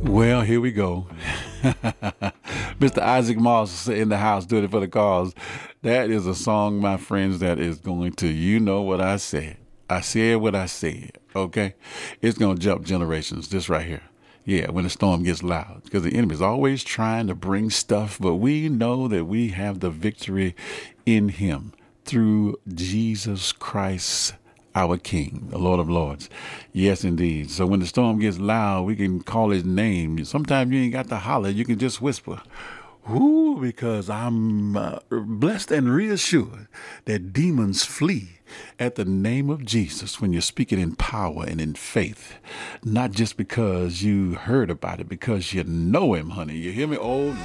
Well, here we go. Mr. Isaac Moss in the house doing it for the cause. That is a song, my friends, that is going to, you know what I said. I said what I said, okay? It's going to jump generations, this right here. Yeah, when the storm gets loud, because the enemy is always trying to bring stuff, but we know that we have the victory in him through Jesus Christ, our King, the Lord of Lords. Yes, indeed. So when the storm gets loud, we can call his name. Sometimes you ain't got to holler. You can just whisper. Ooh, because I'm blessed and reassured that demons flee at the name of Jesus when you're speaking in power and in faith. Not just because you heard about it, because you know him, honey. You hear me? Oh,